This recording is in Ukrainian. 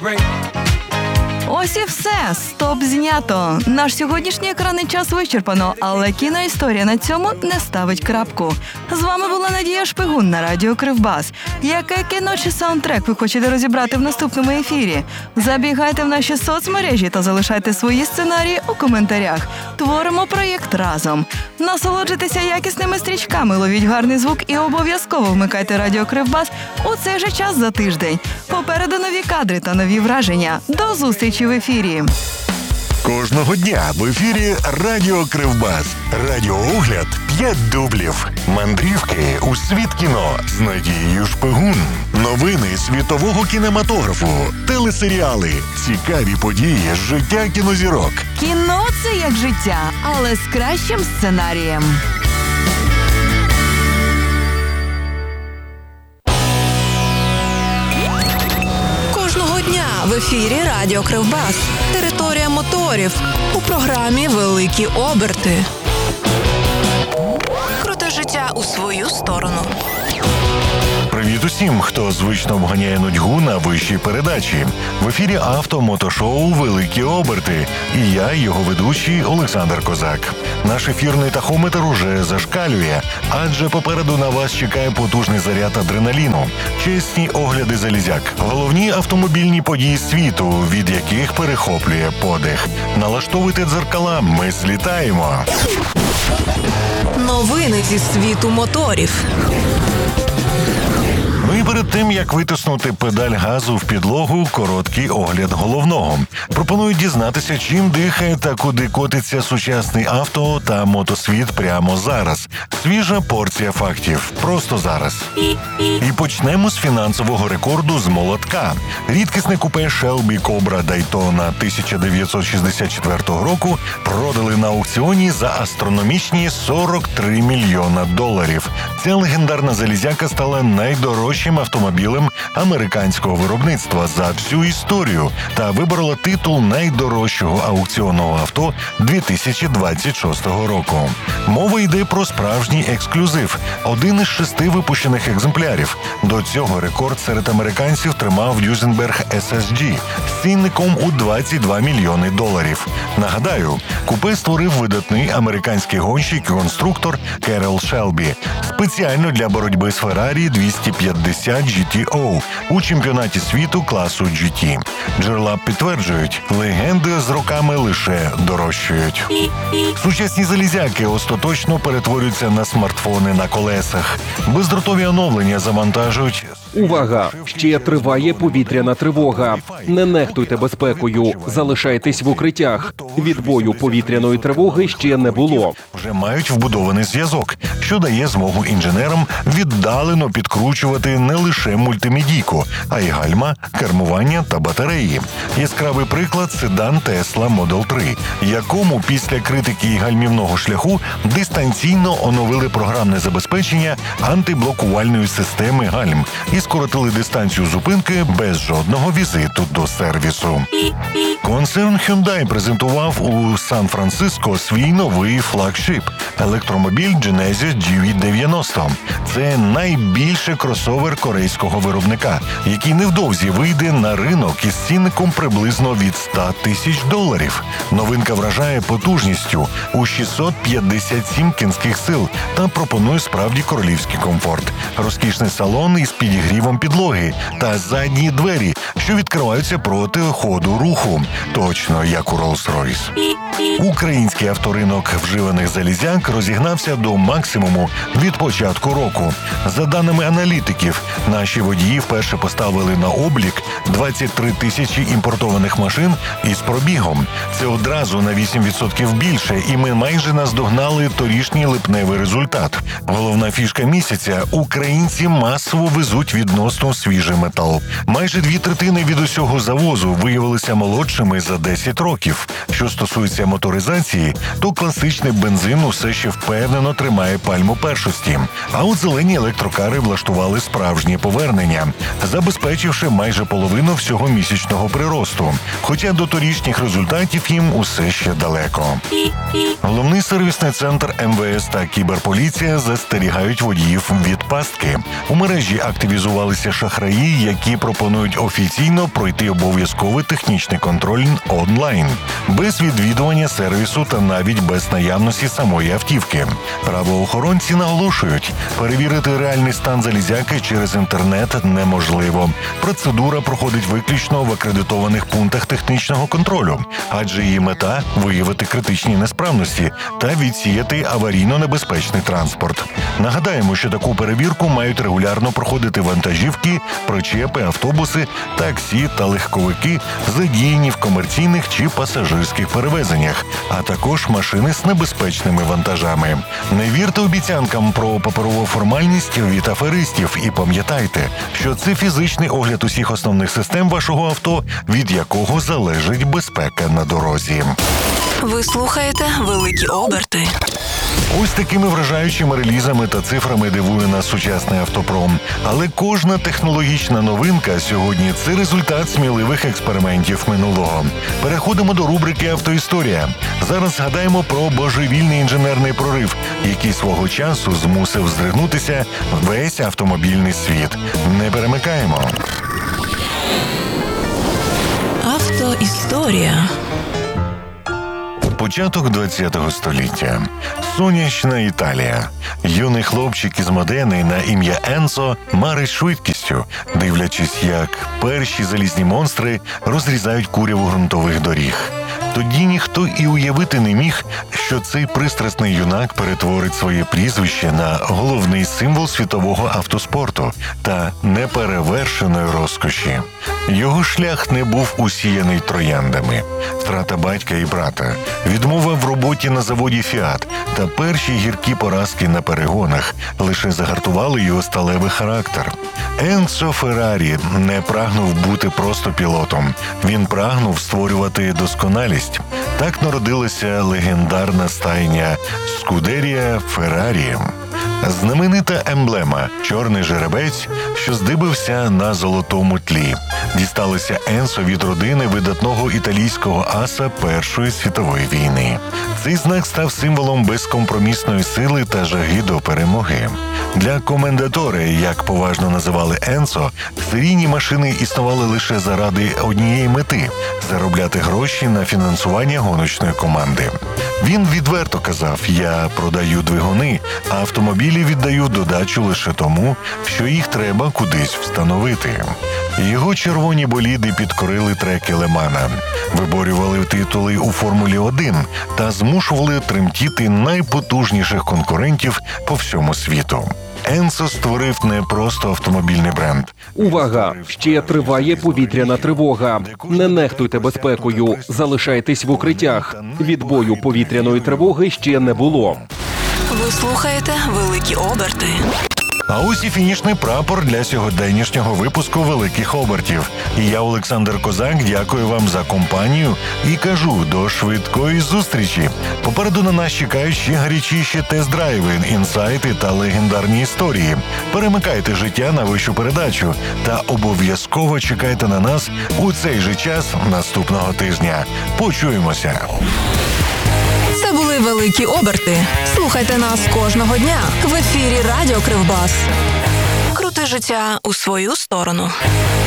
Ось і все. Стоп знято. Наш сьогоднішній екранний час вичерпано, але кіноісторія на цьому не ставить крапку. З вами була Надія Шпигун на радіо Кривбас. Яке кіно чи саундтрек ви хочете розібрати в наступному ефірі? Забігайте в наші соцмережі та залишайте свої сценарії у коментарях. Творимо проєкт разом. Насолоджуйтеся якісними стрічками, ловіть гарний звук і обов'язково вмикайте радіо Кривбас у цей же час за тиждень. Попереду нові кадри та нові враження. До зустрічі в ефірі. Кожного дня в ефірі Радіо Кривбас. Радіоогляд 5 дублів. Мандрівки у світ кіно з Надією Шпигун. Новини світового кінематографу. Телесеріали. Цікаві події з життя кінозірок. Кіно – це як життя, але з кращим сценарієм. В ефірі Радіо Кривбас. Територія моторів. У програмі «Великі оберти». Круте життя у свою сторону. Привіт усім, хто звично вганяє нудьгу на вищій передачі. В ефірі авто-мотошоу «Великі оберти». І я, його ведучий Олександр Козак. Наш ефірний тахометр уже зашкалює, адже попереду на вас чекає потужний заряд адреналіну. Чесні огляди залізяк. Головні автомобільні події світу, від яких перехоплює подих. Налаштовуйте дзеркала, ми злітаємо. Новини зі світу моторів. Ну і перед тим, як витиснути педаль газу в підлогу, короткий огляд головного. Пропоную дізнатися, чим дихає та куди котиться сучасний авто та мотосвіт прямо зараз. Свіжа порція фактів. Просто зараз. І почнемо з фінансового рекорду з молотка. Рідкісне купе Shelby Cobra Daytona 1964 року продали на аукціоні за астрономічні $43 мільйона. Ця легендарна залізяка стала найдорожчим автомобілем американського виробництва за всю історію та виборола титул найдорожчого аукціонного авто 2026 року. Мова йде про справжній ексклюзив – один із 6 випущених екземплярів. До цього рекорд серед американців тримав Duesenberg SSG з цінником у $22 мільйони. Нагадаю, купе створив видатний американський гонщик і конструктор Керол Шелбі спеціально для боротьби з Ferrari 250 GTO у чемпіонаті світу класу GT. Джерела підтверджують, легенди з роками лише дорожчають. Сучасні залізяки остаточно перетворюються на смартфони на колесах. Бездротові оновлення завантажують. Увага! Ще триває повітряна тривога. Не нехтуйте безпекою. Залишайтесь в укриттях. Відбою повітряної тривоги ще не було. Вже мають вбудований зв'язок, що дає змогу інженерам віддалено підкручувати не лише мультимедійку, а й гальма, кермування та батареї. Яскравий приклад – седан Tesla Model 3, якому після критики і гальмівного шляху дистанційно оновили програмне забезпечення антиблокувальної системи гальм і скоротили дистанцію зупинки без жодного візиту до сервісу. Концерн Hyundai презентував у Сан-Франциско свій новий флагшип – електромобіль Genesis GV90. Це найбільший кросовер корейського виробника, який невдовзі вийде на ринок із цінником приблизно від $100 тисяч. Новинка вражає потужністю у 657 кінських сил та пропонує справді королівський комфорт. Розкішний салон із підігрівом підлоги та задні двері, що відкриваються проти ходу руху. Точно як у Rolls-Royce. Український авторинок вживаних залізяк розігнався до максимуму від початку року. За даними аналітиків, наші водії вперше поставили на облік 23 тисячі імпортованих машин із пробігом. Це одразу на 8% більше, і ми майже наздогнали торішній липневий результат. Головна фішка місяця – українці масово везуть відносно свіжий метал. Майже 2/3 від усього завозу виявилися молодшими найбільшими за 10 років. Що стосується моторизації, то класичний бензин усе ще впевнено тримає пальму першості. А от зелені електрокари влаштували справжнє повернення, забезпечивши майже половину всього місячного приросту. Хоча до торічніх результатів їм усе ще далеко. Головний сервісний центр МВС та кіберполіція застерігають водіїв від пастки. У мережі активізувалися шахраї, які пропонують офіційно пройти обов'язковий технічний контроль онлайн, без відвідування сервісу та навіть без наявності самої автівки. Правоохоронці наголошують, перевірити реальний стан залізяки через інтернет неможливо. Процедура проходить виключно в акредитованих пунктах технічного контролю, адже її мета – виявити критичні несправності та відсіяти аварійно-небезпечний транспорт. Нагадаємо, що таку перевірку мають регулярно проходити вантажівки, причепи, автобуси, таксі та легковики, задіяні в комерційних чи пасажирських перевезеннях, а також машини з небезпечними вантажами. Не вірте обіцянкам про паперову формальність від аферистів і пам'ятайте, що це фізичний огляд усіх основних систем вашого авто, від якого залежить безпека на дорозі. Ви слухаєте «Великі оберти». Ось такими вражаючими релізами та цифрами дивує нас сучасний автопром. Але кожна технологічна новинка сьогодні – це результат сміливих експериментів минулого. Переходимо до рубрики «Автоісторія». Зараз згадаємо про божевільний інженерний прорив, який свого часу змусив здригнутися весь автомобільний світ. Не перемикаємо. Автоісторія. Початок ХХ століття. Сонячна Італія. Юний хлопчик із Модени на ім'я Енцо марить швидкістю, дивлячись, як перші залізні монстри розрізають куряву ґрунтових доріг. Тоді ніхто і уявити не міг, що цей пристрасний юнак перетворить своє прізвище на головний символ світового автоспорту та неперевершеної розкоші. Його шлях не був усіяний трояндами. Втрата батька і брата, відмова в роботі на заводі «Фіат» та перші гіркі поразки на перегонах лише загартували його сталевий характер. Енцо Феррарі не прагнув бути просто пілотом. Він прагнув створювати досконалість. Так народилася легендарна стайня «Скудерія Феррарі». Знаменита емблема – чорний жеребець, що здибився на золотому тлі. Дісталися Енцо від родини видатного італійського аса Першої світової війни. Цей знак став символом безкомпромісної сили та жаги до перемоги. Для комендаторе, як поважно називали Енцо, серійні машини існували лише заради однієї мети – заробляти гроші на фінансування гоночної команди. Він відверто казав: «Я продаю двигуни, а автомобілі віддаю додачу лише тому, що їх треба кудись встановити». Його червоні боліди підкорили треки Лемана, виборювали титули у Формулі-1 та змушували тремтіти найпотужніших конкурентів по всьому світу. Енцо створив не просто автомобільний бренд. Увага! Ще триває повітряна тривога. Не нехтуйте безпекою, залишайтесь в укриттях. Відбою повітряної тривоги ще не було. Ви слухаєте «Великі оберти». А ось і фінішний прапор для сьогоденнішнього випуску «Великих обертів». І я, Олександр Козак, дякую вам за компанію і кажу до швидкої зустрічі. Попереду на нас чекають ще гарячіші тест-драйви, інсайти та легендарні історії. Перемикайте життя на вищу передачу та обов'язково чекайте на нас у цей же час наступного тижня. Почуємося! Це були «Великі оберти». Слухайте нас кожного дня в ефірі Радіо Кривбас. Крути життя у свою сторону.